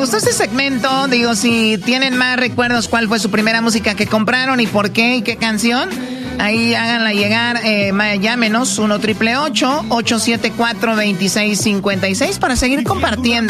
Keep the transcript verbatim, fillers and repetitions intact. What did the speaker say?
gustó este segmento, digo, si tienen más recuerdos, cuál fue su primera música que compraron y por qué y qué canción, ahí háganla llegar, eh, llámenos uno triple ocho, ocho siete cuatro, dos seis cinco seis para seguir compartiendo.